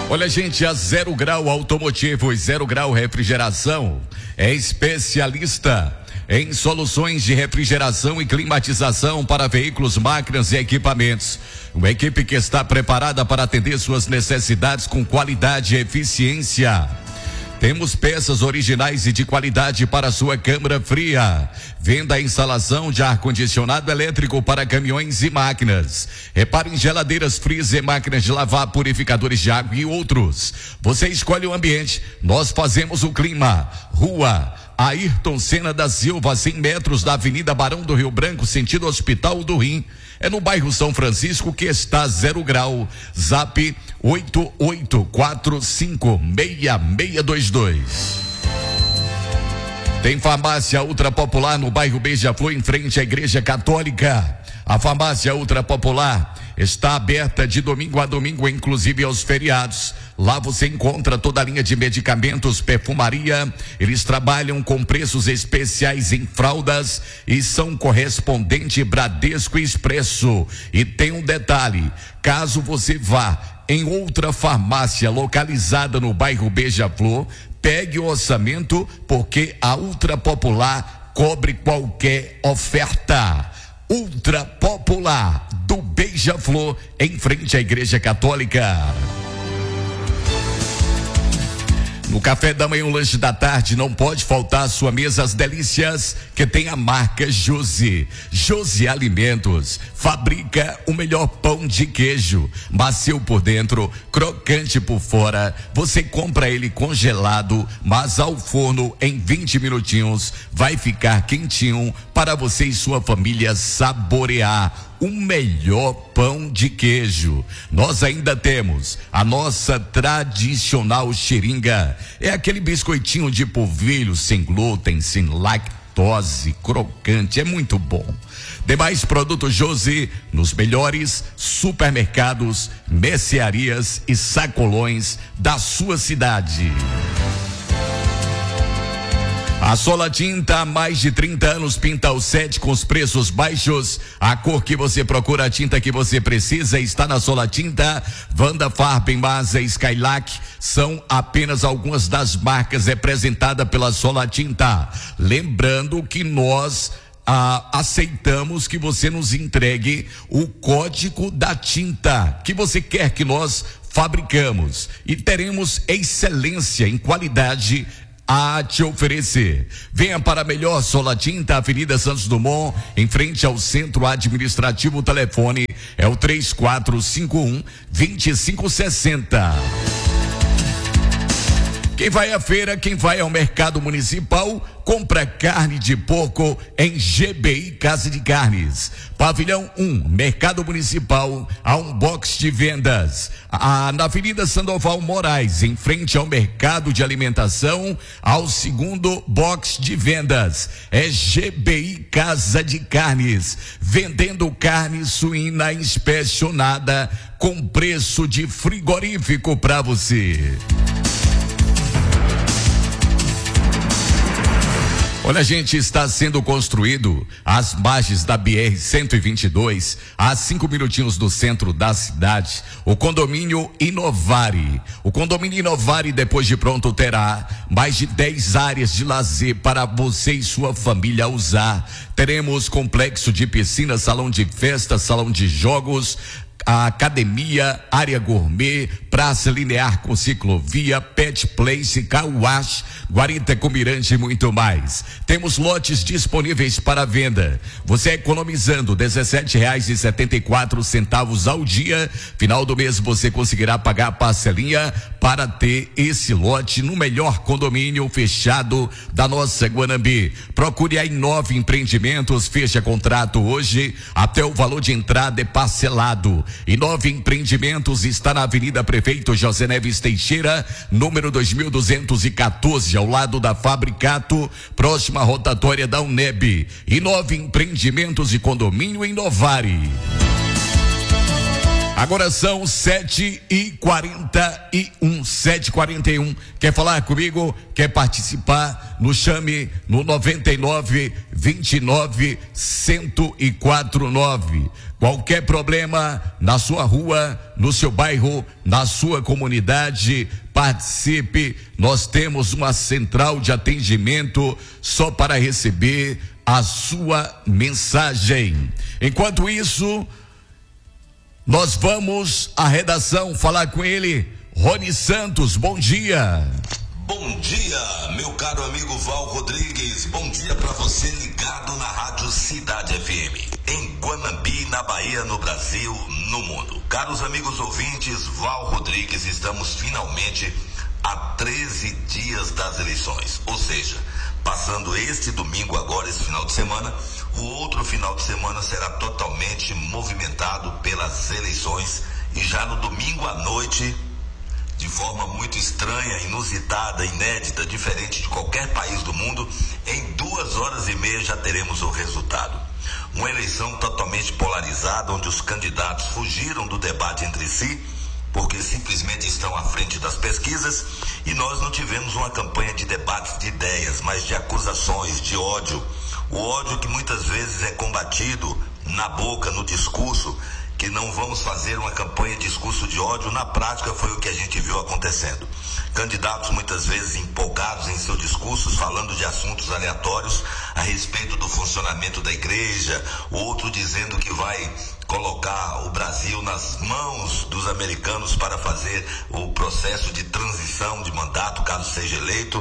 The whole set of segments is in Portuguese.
Olha, gente, a Zero Grau Automotivos, Zero Grau Refrigeração é especialista em soluções de refrigeração e climatização para veículos, máquinas e equipamentos. Uma equipe que está preparada para atender suas necessidades com qualidade e eficiência. Temos peças originais e de qualidade para sua câmara fria. Venda a instalação de ar-condicionado elétrico para caminhões e máquinas. Repare em geladeiras, freezer, máquinas de lavar, purificadores de água e outros. Você escolhe o ambiente, nós fazemos o clima. Rua Ayrton Senna da Silva, 100 metros da Avenida Barão do Rio Branco, sentido Hospital do Rim. É no bairro São Francisco que está Zero Grau. Zap 88456622. Tem farmácia Ultra Popular no bairro Beija-Flor, em frente à Igreja Católica. A farmácia Ultra Popular está aberta de domingo a domingo, inclusive aos feriados. Lá você encontra toda a linha de medicamentos, perfumaria. Eles trabalham com preços especiais em fraldas e são correspondente Bradesco Expresso. E tem um detalhe: caso você vá em outra farmácia localizada no bairro Beija-Flor, pegue o orçamento, porque a Ultra Popular cobre qualquer oferta. Ultra Popular do Beija-Flor, em frente à Igreja Católica. No café da manhã, o lanche da tarde, não pode faltar à sua mesa as delícias que tem a marca Josi. Josi Alimentos fabrica o melhor pão de queijo, macio por dentro, crocante por fora. Você compra ele congelado, mas ao forno em 20 minutinhos vai ficar quentinho para você e sua família saborear o melhor pão de queijo. Nós ainda temos a nossa tradicional xiringa. É aquele biscoitinho de polvilho sem glúten, sem lactose, crocante, é muito bom. Demais produtos Josi nos melhores supermercados, mercearias e sacolões da sua cidade. A Sola Tinta, há mais de 30 anos, pinta o set com os preços baixos. A cor que você procura, a tinta que você precisa, está na Sola Tinta. Vanda, Farben, Masa, Skylac são apenas algumas das marcas representadas pela Sola Tinta. Lembrando que nós aceitamos que você nos entregue o código da tinta que você quer que nós fabricamos, e teremos excelência em qualidade a te oferecer. Venha para a melhor Sola Tinta, Avenida Santos Dumont, em frente ao Centro Administrativo. O telefone é o 3451-2560. Quem vai à feira, quem vai ao mercado municipal, compra carne de porco em GBI Casa de Carnes. Pavilhão 1, Mercado Municipal, há um box de vendas. Na Avenida Sandoval Moraes, em frente ao Mercado de Alimentação, ao segundo box de vendas. É GBI Casa de Carnes, vendendo carne suína inspecionada com preço de frigorífico para você. Olha, gente, está sendo construído às margens da BR-122, a 5 minutinhos do centro da cidade, o condomínio Inovare. O condomínio Inovare, depois de pronto, terá mais de 10 áreas de lazer para você e sua família usar. Teremos complexo de piscina, salão de festa, salão de jogos, a academia, área gourmet, praça linear com ciclovia, pet place, car wash, guarita com mirante e muito mais. Temos lotes disponíveis para venda. Você economizando R$17,74 ao dia. Final do mês você conseguirá pagar a parcelinha para ter esse lote no melhor condomínio fechado da nossa Guanambi. Procure a Inove Empreendimentos, fecha contrato hoje, até o valor de entrada é parcelado. Inove Empreendimentos está na Avenida Prefeito José Neves Teixeira, número 2214, ao lado da Fabricato, próxima à rotatória da UNEB. Inove Empreendimentos e Condomínio Inovare. Agora são 7h41, 7h41. Quer falar comigo? Quer participar? Nos chame no 99-29-1049. Qualquer problema na sua rua, no seu bairro, na sua comunidade, participe. Nós temos uma central de atendimento só para receber a sua mensagem. Enquanto isso, nós vamos à redação falar com ele, Rony Santos. Bom dia. Bom dia, meu caro amigo Val Rodrigues. Bom dia para você ligado na Rádio Cidade FM, em Guanambi, na Bahia, no Brasil, no mundo. Caros amigos ouvintes, Val Rodrigues, estamos finalmente a 13 dias das eleições. Ou seja, passando este domingo agora, esse final de semana, o outro final de semana será totalmente movimentado pelas eleições. E já no domingo à noite, de forma muito estranha, inusitada, inédita, diferente de qualquer país do mundo, em 2h30 já teremos o resultado. Uma eleição totalmente polarizada, onde os candidatos fugiram do debate entre si, porque simplesmente estão à frente das pesquisas, e nós não tivemos uma campanha de debates de ideias, mas de acusações, de ódio. O ódio que muitas vezes é combatido na boca, no discurso, que não vamos fazer uma campanha de discurso de ódio. Na prática foi o que a gente viu acontecendo. Candidatos muitas vezes empolgados em seus discursos, falando de assuntos aleatórios a respeito do funcionamento da igreja, outro dizendo que vai colocar o Brasil nas mãos dos americanos para fazer o processo de transição de mandato, caso seja eleito,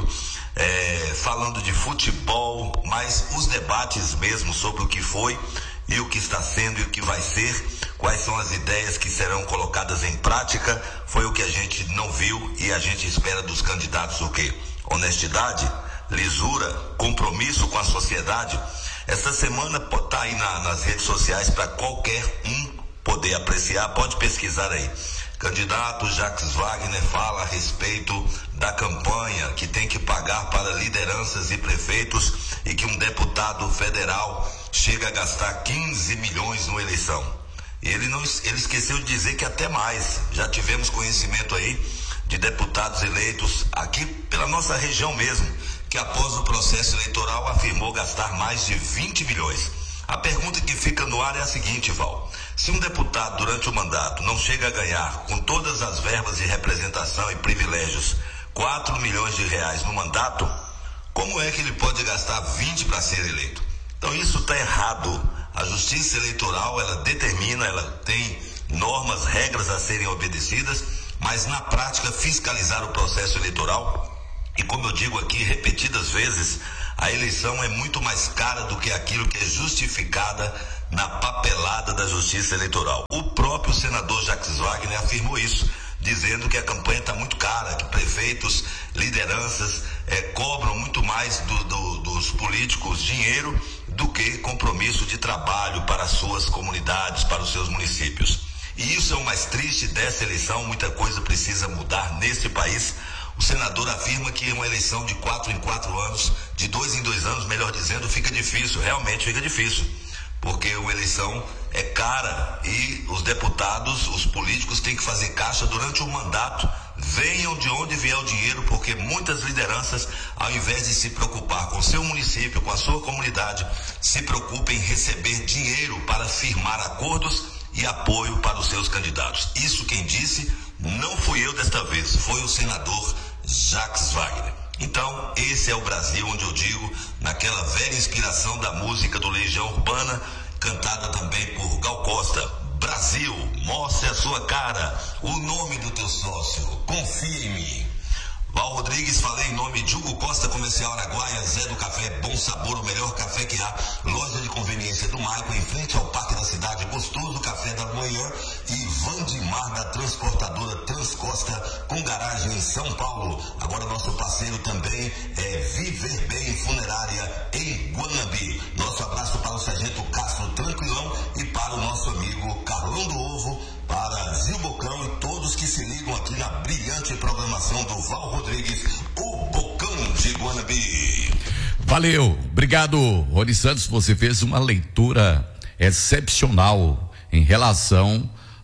falando de futebol, mas os debates mesmo sobre o que foi e o que está sendo e o que vai ser, quais são as ideias que serão colocadas em prática, foi o que a gente não viu. E a gente espera dos candidatos o quê? Honestidade, lisura, compromisso com a sociedade. Esta semana está aí nas redes sociais para qualquer um poder apreciar, pode pesquisar aí. Candidato Jacques Wagner fala a respeito da campanha que tem que pagar para lideranças e prefeitos, e que um deputado federal chega a gastar 15 milhões numa eleição. Ele esqueceu de dizer que até mais. Já tivemos conhecimento aí de deputados eleitos aqui pela nossa região mesmo, que após o processo eleitoral afirmou gastar mais de 20 milhões. A pergunta que fica no ar é a seguinte, Val: se um deputado durante o mandato não chega a ganhar, com todas as verbas de representação e privilégios, 4 milhões de reais no mandato, como é que ele pode gastar 20 para ser eleito? Então isso está errado. A Justiça Eleitoral, ela determina, ela tem normas, regras a serem obedecidas, mas na prática fiscalizar o processo eleitoral. E como eu digo aqui repetidas vezes, a eleição é muito mais cara do que aquilo que é justificada na papelada da Justiça Eleitoral. O próprio senador Jacques Wagner afirmou isso, dizendo que a campanha está muito cara, que prefeitos, lideranças cobram muito mais dos políticos dinheiro do que compromisso de trabalho para as suas comunidades, para os seus municípios. E isso é o mais triste dessa eleição. Muita coisa precisa mudar nesse país. O senador afirma que uma eleição de 4 em 4 anos, de 2 em 2 anos, melhor dizendo, fica difícil. Realmente fica difícil, porque a eleição é cara e os deputados, os políticos têm que fazer caixa durante o mandato. Venham de onde vier o dinheiro, porque muitas lideranças, ao invés de se preocupar com o seu município, com a sua comunidade, se preocupam em receber dinheiro para firmar acordos e apoio para os seus candidatos. Isso quem disse não fui eu desta vez, foi o senador Jacques Wagner. Então, esse é o Brasil, onde eu digo, naquela velha inspiração da música do Legião Urbana, cantada também por Gal Costa: Brasil, mostre a sua cara, o nome do teu sócio, confie em mim. Val Rodrigues, falei em nome de Hugo Costa, Comercial Araguaia, Zé do Café, Bom Sabor, o melhor café que há, loja de conveniência do Maico, em frente ao Parque da Cidade, gostoso café da manhã, e Vandimar, da transportadora Transcosta, com garagem em São Paulo. Agora nosso parceiro também é Viver Bem Funerária, em Guanambi. Nosso abraço para o Sargento Castro Tranquilão e para o nosso amigo Carlão do Ovo, para Zil Bocão e todos que se ligam aqui na brilhante programação do Val Rodrigues, o Bocão de Guanambi. Valeu, obrigado, Rony Santos. Você fez uma leitura excepcional em relação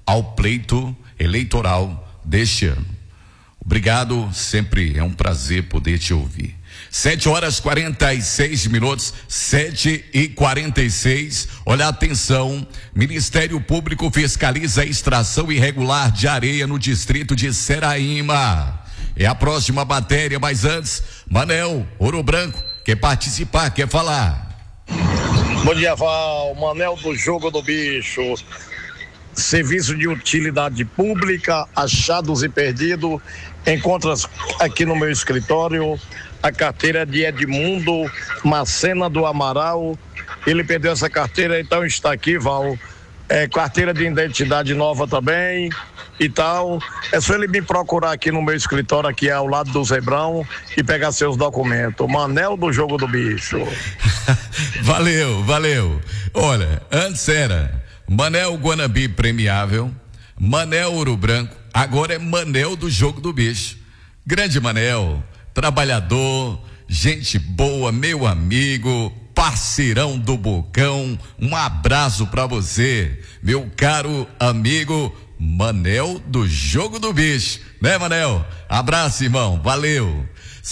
ao pleito eleitoral deste ano. Obrigado, sempre é um prazer poder te ouvir. 7h46, 7h46. Olha, atenção, Ministério Público fiscaliza a extração irregular de areia no distrito de Seraíma. É a próxima matéria, mas antes, Manel, Ouro Branco, quer participar, quer falar. Bom dia, Val. Manel do Jogo do Bicho. Serviço de utilidade pública, achados e perdidos. Encontra aqui no meu escritório a carteira de Edmundo Macena do Amaral. Ele perdeu essa carteira, então está aqui, Val. Carteira de identidade nova também e tal. É só ele me procurar aqui no meu escritório, aqui ao lado do Zebrão, e pegar seus documentos. Manel do Jogo do Bicho. Valeu. Olha, antes era Manel Guanambi premiável, Manel Ouro Branco, agora é Manel do Jogo do Bicho. Grande Manel, trabalhador, gente boa, meu amigo, parceirão do Bocão. Um abraço pra você, meu caro amigo Manel do Jogo do Bicho, né, Manel? Abraço, irmão, valeu.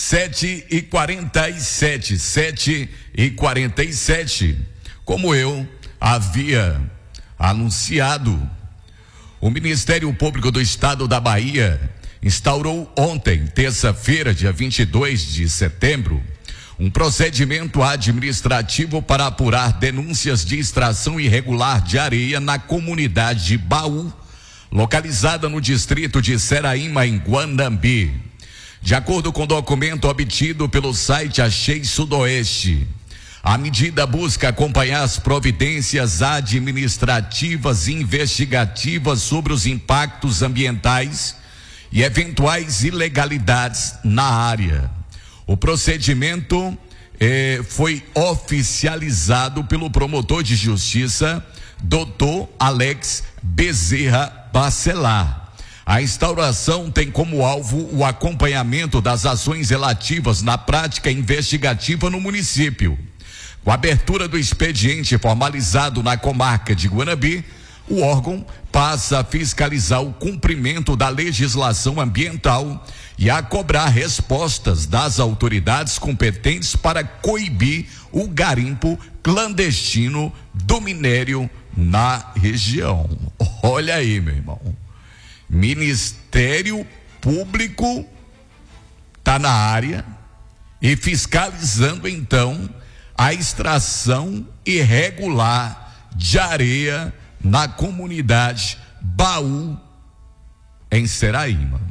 7h47, como eu havia anunciado, o Ministério Público do Estado da Bahia instaurou ontem, terça-feira, dia 22 de setembro, um procedimento administrativo para apurar denúncias de extração irregular de areia na comunidade de Baú, localizada no distrito de Seraíma, em Guanambi. De acordo com o documento obtido pelo site Achei Sudoeste, a medida busca acompanhar as providências administrativas e investigativas sobre os impactos ambientais e eventuais ilegalidades na área. O procedimento foi oficializado pelo promotor de justiça, Dr. Alex Bezerra Bacelar. A instauração tem como alvo o acompanhamento das ações relativas na prática investigativa no município. Com a abertura do expediente formalizado na comarca de Guanambi, o órgão passa a fiscalizar o cumprimento da legislação ambiental e a cobrar respostas das autoridades competentes para coibir o garimpo clandestino do minério na região. Olha aí, meu irmão. Ministério Público está na área e fiscalizando então a extração irregular de areia na comunidade Baú, em Seraíma.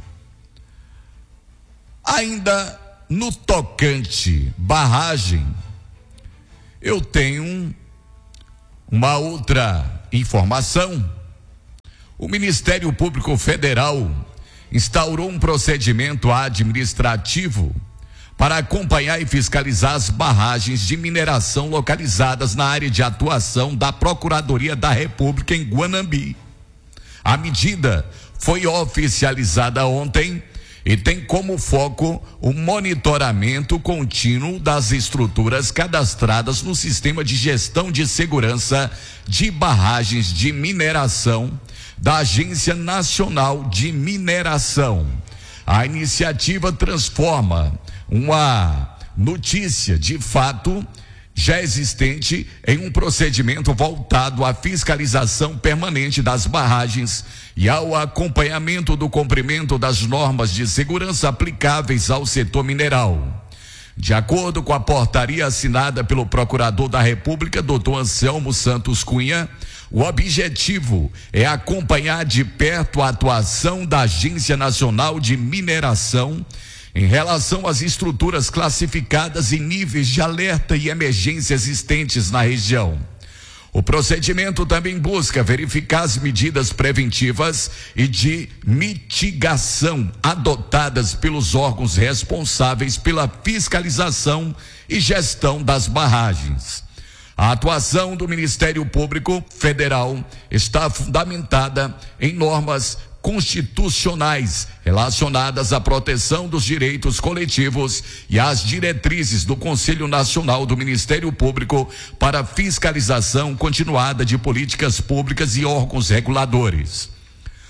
Ainda no tocante barragem, eu tenho uma outra informação. O Ministério Público Federal instaurou um procedimento administrativo para acompanhar e fiscalizar as barragens de mineração localizadas na área de atuação da Procuradoria da República em Guanambi. A medida foi oficializada ontem e tem como foco o monitoramento contínuo das estruturas cadastradas no Sistema de Gestão de Segurança de Barragens de Mineração da Agência Nacional de Mineração. A iniciativa transforma uma notícia de fato já existente em um procedimento voltado à fiscalização permanente das barragens e ao acompanhamento do cumprimento das normas de segurança aplicáveis ao setor mineral. De acordo com a portaria assinada pelo Procurador da República, Dr. Anselmo Santos Cunha, o objetivo é acompanhar de perto a atuação da Agência Nacional de Mineração em relação às estruturas classificadas e níveis de alerta e emergência existentes na região. O procedimento também busca verificar as medidas preventivas e de mitigação adotadas pelos órgãos responsáveis pela fiscalização e gestão das barragens. A atuação do Ministério Público Federal está fundamentada em normas constitucionais relacionadas à proteção dos direitos coletivos e às diretrizes do Conselho Nacional do Ministério Público para fiscalização continuada de políticas públicas e órgãos reguladores.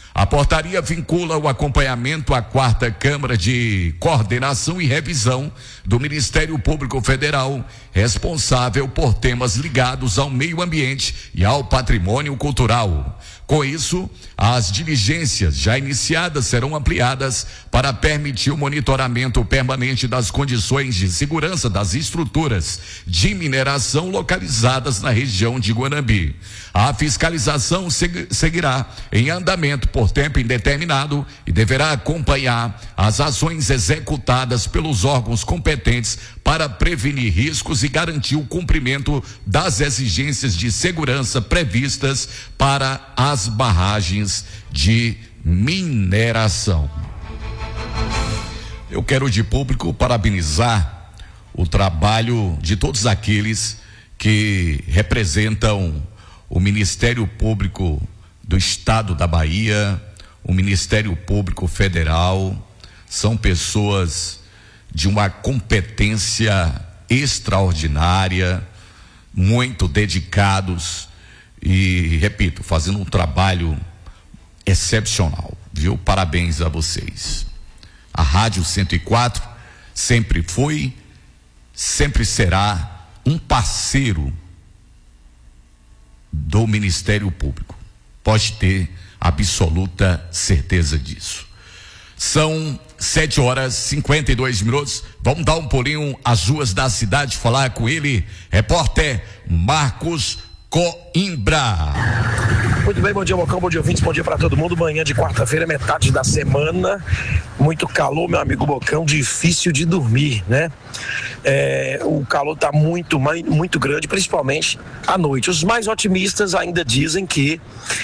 A portaria vincula o acompanhamento à 4ª Câmara de Coordenação e Revisão do Ministério Público Federal, responsável por temas ligados ao meio ambiente e ao patrimônio cultural. Com isso, as diligências já iniciadas serão ampliadas para permitir o monitoramento permanente das condições de segurança das estruturas de mineração localizadas na região de Guanambi. A fiscalização seguirá em andamento por tempo indeterminado e deverá acompanhar as ações executadas pelos órgãos competentes para prevenir riscos e garantir o cumprimento das exigências de segurança previstas para as barragens de mineração. Eu quero de público parabenizar o trabalho de todos aqueles que representam o Ministério Público do Estado da Bahia, o Ministério Público Federal. São pessoas de uma competência extraordinária, muito dedicados e, repito, fazendo um trabalho excepcional, viu? Parabéns a vocês. A Rádio 104 sempre foi, sempre será um parceiro do Ministério Público. Pode ter absoluta certeza disso. São 7h52. Vamos dar um pulinho às ruas da cidade, falar com ele, repórter Marcos Coimbra. Muito bem, bom dia, Bocão, bom dia, ouvintes, bom dia para todo mundo. Manhã de quarta-feira, metade da semana, muito calor, meu amigo Bocão, difícil de dormir, né? O calor tá muito grande, principalmente à noite. Os mais otimistas ainda dizem que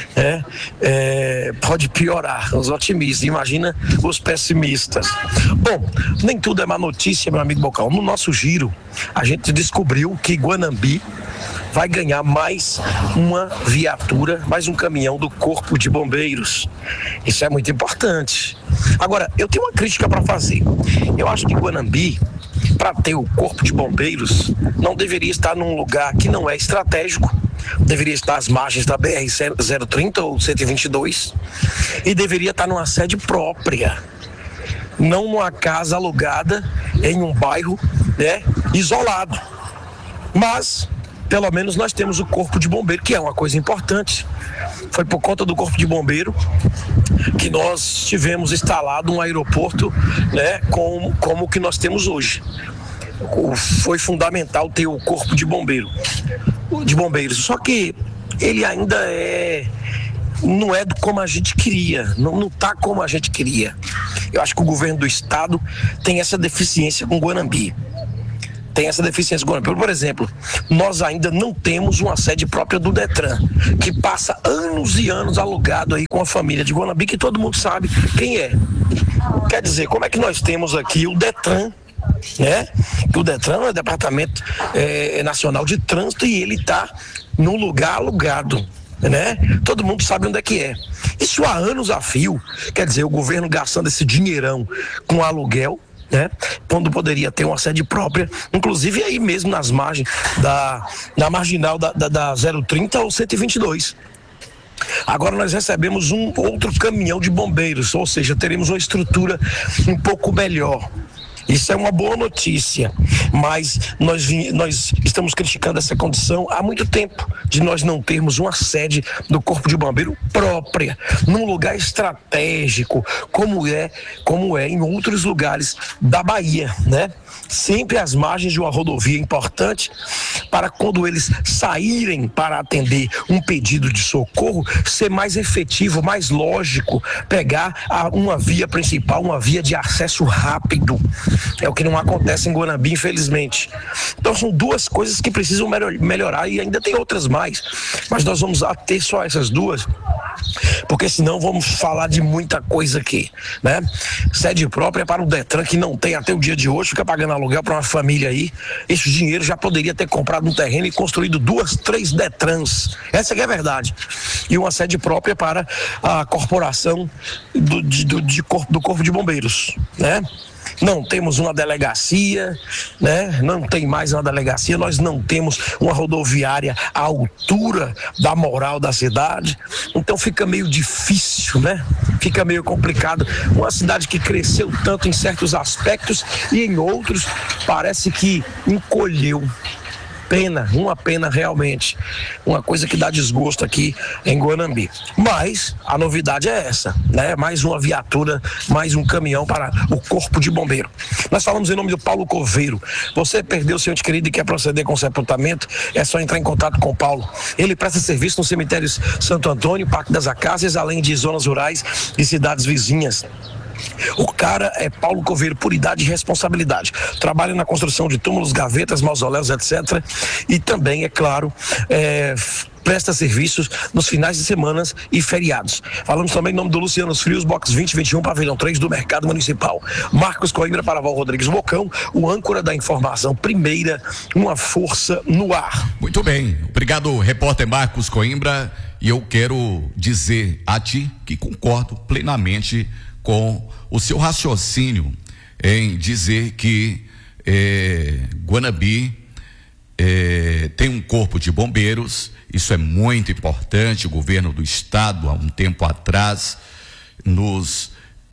pode piorar, os otimistas, imagina os pessimistas. Bom, nem tudo é má notícia, meu amigo Bocão. No nosso giro, a gente descobriu que Guanambi vai ganhar mais uma viatura, mais um caminhão do Corpo de Bombeiros. Isso é muito importante. Agora, eu tenho uma crítica para fazer. Eu acho que Guanambi, para ter o Corpo de Bombeiros, não deveria estar num lugar que não é estratégico, deveria estar às margens da BR-030 ou 122 e deveria estar numa sede própria, não numa casa alugada em um bairro, isolado. Mas pelo menos nós temos o Corpo de Bombeiro, que é uma coisa importante. Foi por conta do Corpo de Bombeiro que nós tivemos instalado um aeroporto, como o que nós temos hoje. Foi fundamental ter o Corpo de Bombeiros. Só que ele ainda não é como a gente queria, não está como a gente queria. Eu acho que o governo do estado tem essa deficiência com Guanambi. Por exemplo, nós ainda não temos uma sede própria do Detran, que passa anos e anos alugado aí com a família de Guanambi, que todo mundo sabe quem é. Quer dizer, como é que nós temos aqui o Detran, que o Detran é o Departamento Nacional de Trânsito e ele está num lugar alugado, Todo mundo sabe onde é que é. Isso há anos a fio. Quer dizer, o governo gastando esse dinheirão com aluguel, quando poderia ter uma sede própria, inclusive aí mesmo nas margens na marginal da 030 ou 122. Agora nós recebemos um outro caminhão de bombeiros, ou seja, teremos uma estrutura um pouco melhor. Isso é uma boa notícia, mas nós estamos criticando essa condição há muito tempo, de nós não termos uma sede do Corpo de Bombeiro própria, num lugar estratégico, como é em outros lugares da Bahia, Sempre às margens de uma rodovia importante, para quando eles saírem para atender um pedido de socorro, ser mais efetivo, mais lógico, pegar uma via principal, uma via de acesso rápido. É o que não acontece em Guanambi, infelizmente. Então são duas coisas que precisam melhorar e ainda tem outras mais, mas nós vamos ater só essas duas, porque senão vamos falar de muita coisa aqui, Sede própria para o Detran, que não tem até o dia de hoje, fica pagando aluguel para uma família aí. Esse dinheiro já poderia ter comprado um terreno e construído 2, 3 Detrans. Essa que é a verdade. E uma sede própria para a corporação do Corpo de Bombeiros, não temos uma delegacia, né? Não tem mais uma delegacia, nós não temos uma rodoviária à altura da moral da cidade, então fica meio difícil, né? Fica meio complicado. Uma cidade que cresceu tanto em certos aspectos e em outros parece que encolheu. Uma pena realmente, uma coisa que dá desgosto aqui em Guanambi. Mas a novidade é essa, né? Mais uma viatura, mais um caminhão para o Corpo de Bombeiro. Nós falamos em nome do Paulo Coveiro. Você perdeu seu ente querido e quer proceder com sepultamento? É só entrar em contato com o Paulo. Ele presta serviço nos cemitérios Santo Antônio, Parque das Acácias, além de zonas rurais e cidades vizinhas. O cara é Paulo Coveiro, por idade e responsabilidade. Trabalha na construção de túmulos, gavetas, mausoléus, etc. E também, é claro, presta serviços nos finais de semana e feriados. Falamos também em nome do Luciano Frios, box 2021, pavilhão 3 do Mercado Municipal. Marcos Coimbra para Val Rodrigues Bocão, o âncora da informação primeira, uma força no ar. Muito bem, obrigado, repórter Marcos Coimbra, e eu quero dizer a ti que concordo plenamente com o seu raciocínio em dizer que Guanambi tem um corpo de bombeiros. Isso é muito importante. O governo do estado, há um tempo atrás, nos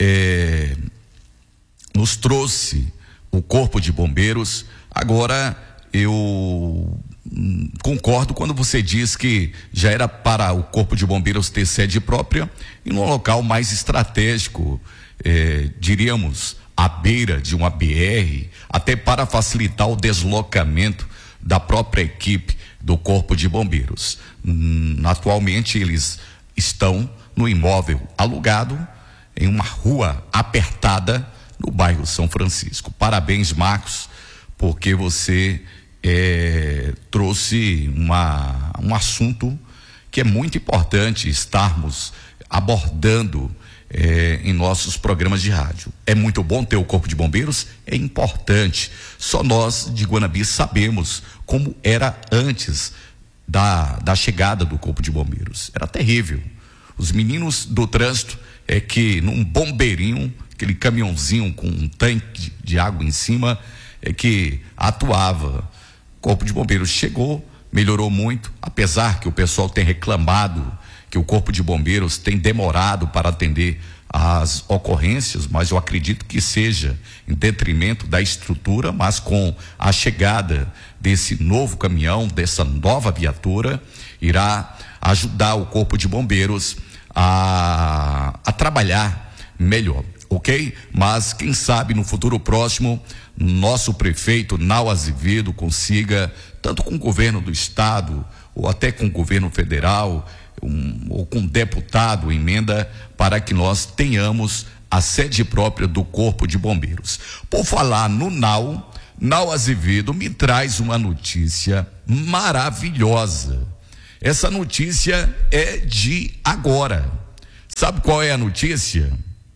trouxe o corpo de bombeiros. Agora, eu concordo quando você diz que já era para o Corpo de Bombeiros ter sede própria e num local mais estratégico, diríamos, à beira de uma BR, até para facilitar o deslocamento da própria equipe do Corpo de Bombeiros. Atualmente eles estão no imóvel alugado em uma rua apertada no bairro São Francisco. Parabéns, Marcos, porque você trouxe um assunto que é muito importante estarmos abordando em nossos programas de rádio. É muito bom ter o Corpo de Bombeiros, é importante. Só nós de Guanambi sabemos como era antes da chegada do Corpo de Bombeiros. Era terrível. Os meninos do trânsito que num bombeirinho, aquele caminhãozinho com um tanque de água em cima, que atuava. O Corpo de Bombeiros chegou, melhorou muito, apesar que o pessoal tem reclamado que o Corpo de Bombeiros tem demorado para atender as ocorrências, mas eu acredito que seja em detrimento da estrutura, mas com a chegada desse novo caminhão, dessa nova viatura, irá ajudar o Corpo de Bombeiros a trabalhar melhor, ok? Mas quem sabe no futuro próximo nosso prefeito Nau Azevedo consiga, tanto com o governo do estado ou até com o governo federal, ou com deputado, emenda para que nós tenhamos a sede própria do Corpo de Bombeiros. Por falar no Nau Azevedo me traz uma notícia maravilhosa. Essa notícia é de agora. Sabe qual é a notícia?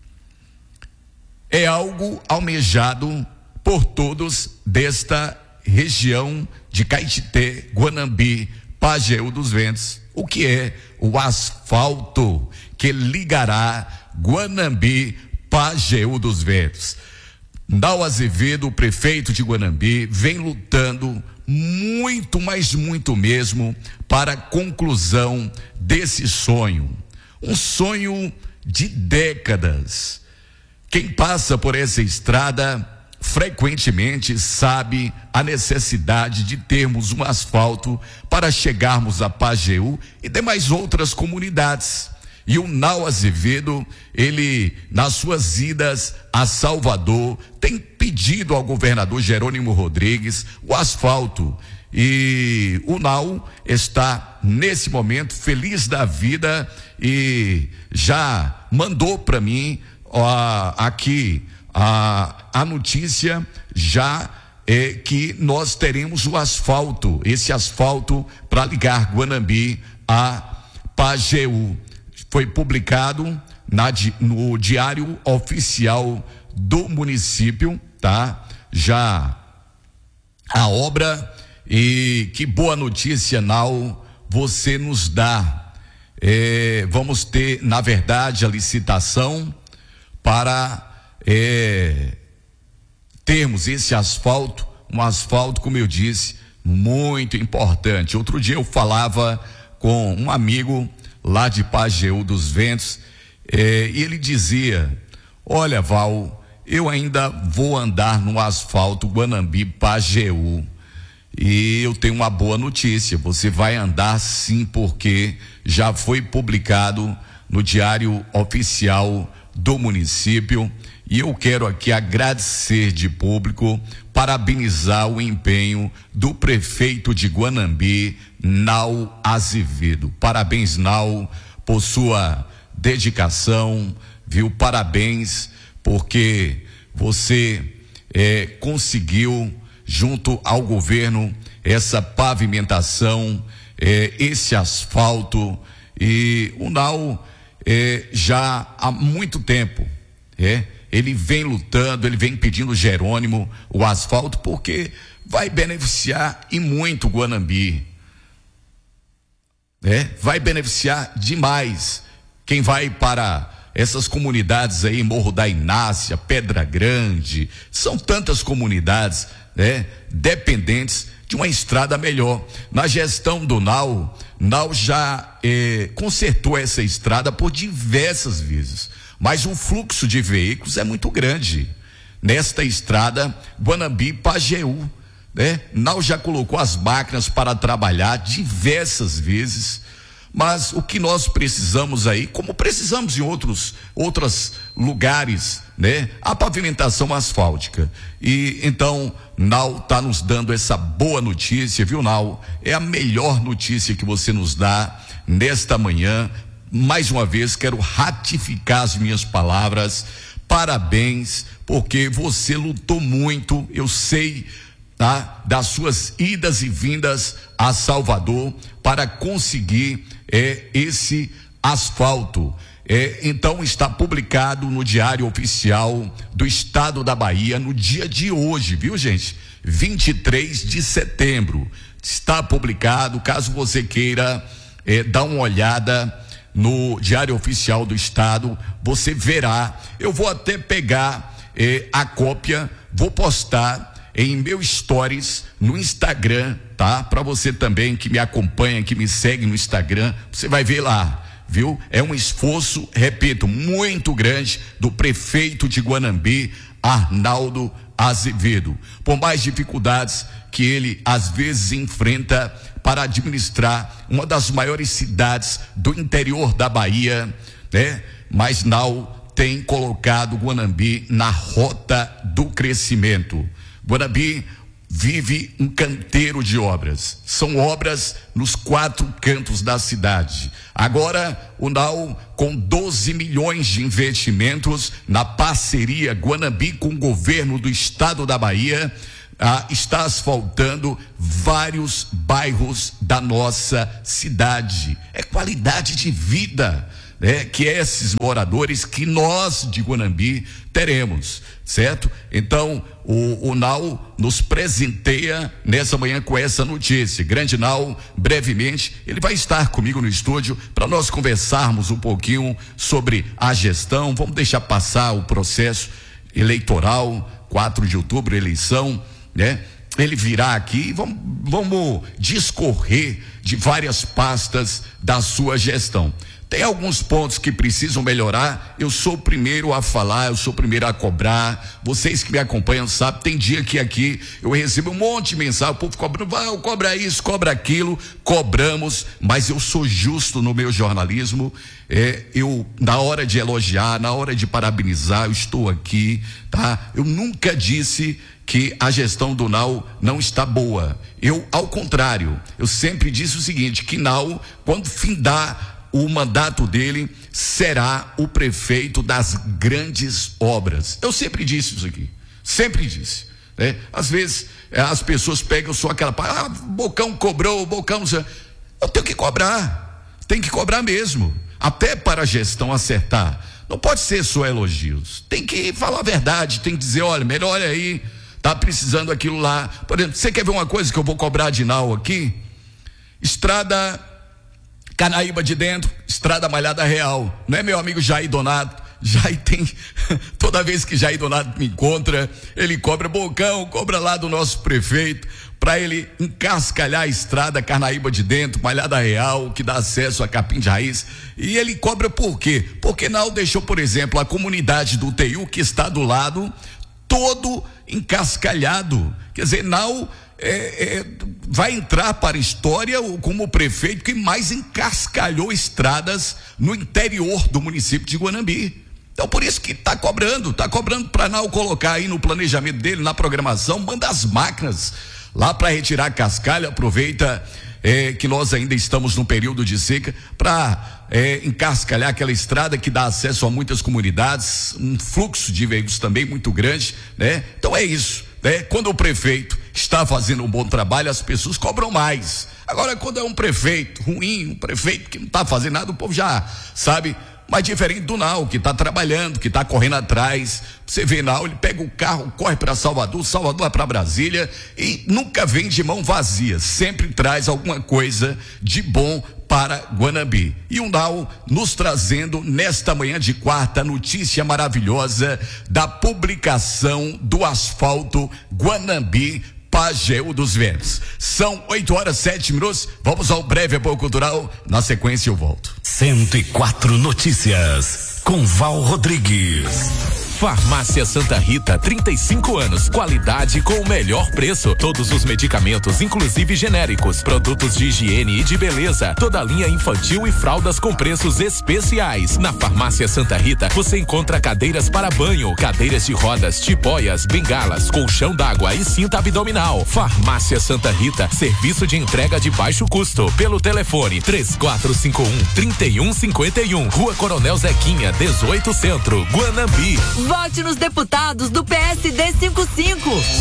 É algo almejado por todos desta região de Caetité, Guanambi, Pajeú dos Ventos. O que é o asfalto que ligará Guanambi, Pajeú dos Ventos? Nau Azevedo, o prefeito de Guanambi, vem lutando muito, mas muito mesmo, para a conclusão desse sonho. Um sonho de décadas. Quem passa por essa estrada frequentemente sabe a necessidade de termos um asfalto para chegarmos a Pajeú e demais outras comunidades. E o Nau Azevedo, ele, nas suas idas a Salvador, tem pedido ao governador Jerônimo Rodrigues o asfalto. E o Nau está, nesse momento, feliz da vida e já mandou para mim aqui a notícia já é que nós teremos o asfalto, esse asfalto para ligar Guanambi a Pajeú. Foi publicado no Diário Oficial do município, tá? Já a obra, e que boa notícia, Nau, você nos dá. Vamos ter, na verdade, a licitação para termos esse asfalto, um asfalto, como eu disse, muito importante. Outro dia eu falava com um amigo lá de Pajeú dos Ventos, e ele dizia: olha, Val, eu ainda vou andar no asfalto Guanambi-Pajeú. E eu tenho uma boa notícia: você vai andar sim, porque já foi publicado no Diário Oficial do município. E eu quero aqui agradecer de público, parabenizar o empenho do prefeito de Guanambi, Nau Azevedo. Parabéns, Nau, por sua dedicação, viu? Parabéns, porque você conseguiu, junto ao governo, essa pavimentação, esse asfalto. E o Nau já há muito tempo ele vem lutando, ele vem pedindo, Jerônimo, o asfalto, porque vai beneficiar e muito Guanambi. Vai beneficiar demais quem vai para essas comunidades aí, Morro da Inácia, Pedra Grande, são tantas comunidades, dependentes de uma estrada melhor. Na gestão do Nau já consertou essa estrada por diversas vezes, mas o fluxo de veículos é muito grande nesta estrada Guanambi-Pajeú, Nau já colocou as máquinas para trabalhar diversas vezes, mas o que nós precisamos aí, como precisamos em outros lugares, a pavimentação asfáltica. E então Nau está nos dando essa boa notícia, viu, Nau? É a melhor notícia que você nos dá nesta manhã. Mais uma vez quero ratificar as minhas palavras. Parabéns, porque você lutou muito, eu sei, das suas idas e vindas a Salvador para conseguir esse asfalto. Então está publicado no Diário Oficial do Estado da Bahia no dia de hoje, viu, gente? 23 de setembro. Está publicado, caso você queira dar uma olhada no Diário Oficial do Estado, você verá. Eu vou até pegar a cópia, vou postar em meu stories no Instagram, tá? Para você também que me acompanha, que me segue no Instagram, você vai ver lá, viu? É um esforço, repito, muito grande do prefeito de Guanambi, Arnaldo Azevedo. Por mais dificuldades que ele às vezes enfrenta para administrar uma das maiores cidades do interior da Bahia, mas Nau tem colocado Guanambi na rota do crescimento. Guanambi vive um canteiro de obras, são obras nos 4 cantos da cidade. Agora o Nau, com 12 milhões de investimentos na parceria Guanambi com o governo do estado da Bahia, está asfaltando vários bairros da nossa cidade. É qualidade de vida, que esses moradores, que nós de Guanambi teremos, certo? Então o Nau nos presenteia nessa manhã com essa notícia. Grande Nau, brevemente ele vai estar comigo no estúdio para nós conversarmos um pouquinho sobre a gestão. Vamos deixar passar o processo eleitoral, 4 de outubro, eleição, ele virá aqui e vamos discorrer de várias pastas da sua gestão. Tem alguns pontos que precisam melhorar, eu sou o primeiro a falar, eu sou o primeiro a cobrar. Vocês que me acompanham sabem, tem dia que aqui eu recebo um monte de mensagem, o povo cobrando, cobra isso, cobra aquilo, cobramos, mas eu sou justo no meu jornalismo. Eu, na hora de elogiar, na hora de parabenizar, eu estou aqui, tá? Eu nunca disse que a gestão do Nau não está boa. Ao contrário, eu sempre disse o seguinte, que Nau, quando findar o mandato dele, será o prefeito das grandes obras. Eu sempre disse isso aqui, sempre disse. Às vezes as pessoas pegam só aquela Bocão cobrou, Bocão, eu tenho que cobrar mesmo, até para a gestão acertar. Não pode ser só elogios, tem que falar a verdade, tem que dizer, olha, melhor aí, tá precisando aquilo lá. Por exemplo, você quer ver uma coisa que eu vou cobrar de Nau aqui? Estrada Canaíba de Dentro, Estrada Malhada Real, não é, meu amigo Jair Donato? Jair tem, toda vez que Jair Donato me encontra, ele cobra bocão, cobra lá do nosso prefeito, para ele encascalhar a estrada Carnaíba de Dentro, Malhada Real, que dá acesso a Capim de Raiz. E ele cobra por quê? Porque Nau deixou, por exemplo, a comunidade do TU, que está do lado, todo encascalhado. Quer dizer, Nau vai entrar para a história como o prefeito que mais encascalhou estradas no interior do município de Guanambi. Então, por isso que tá cobrando para Nau colocar aí no planejamento dele, na programação, manda as máquinas lá para retirar cascalho. Aproveita que nós ainda estamos num período de seca para encascalhar aquela estrada que dá acesso a muitas comunidades, um fluxo de veículos também muito grande, né? Então é isso, né? Quando o prefeito está fazendo um bom trabalho, as pessoas cobram mais. Agora, quando é um prefeito ruim, um prefeito que não está fazendo nada, o povo já sabe. Mas diferente do Nau, que está trabalhando, que está correndo atrás. Você vê Nau, ele pega o carro, corre para Salvador vai para Brasília e nunca vem de mão vazia, sempre traz alguma coisa de bom para Guanambi. E o Nau nos trazendo nesta manhã de quarta notícia maravilhosa da publicação do asfalto Guanambi Pageu dos Velhos. São 8h07. Vamos ao breve apoio cultural. Na sequência eu volto. 104 Notícias com Val Rodrigues. Farmácia Santa Rita, 35 anos, qualidade com o melhor preço, todos os medicamentos, inclusive genéricos, produtos de higiene e de beleza, toda a linha infantil e fraldas com preços especiais. Na Farmácia Santa Rita, você encontra cadeiras para banho, cadeiras de rodas, tipóias, bengalas, colchão d'água e cinta abdominal. Farmácia Santa Rita, serviço de entrega de baixo custo, pelo telefone 3451-3151, Rua Coronel Zequinha, 18 Centro, Guanambi. Vote nos deputados do PSD 55.